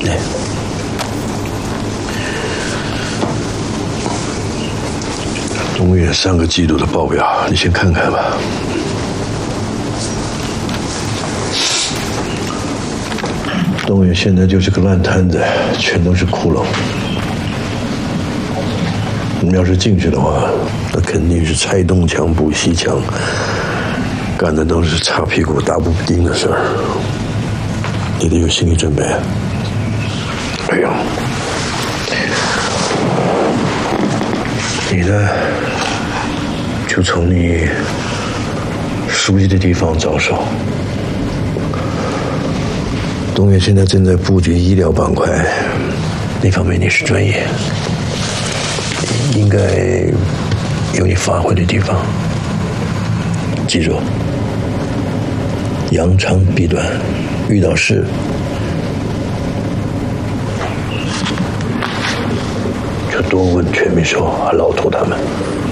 哎，东岳3个季度的报表，你先看看吧。东岳现在就是个烂摊子，全都是窟窿。你们要是进去的话，那肯定是拆东墙补西墙，干的都是擦屁股打补丁的事儿。你得有心理准备。哎呀，你呢，就从你熟悉的地方着手。东岳现在正在布局医疗板块，那方面你是专业，应该有你发挥的地方。记住，扬长避短，遇到事就多问全民说和老头他们。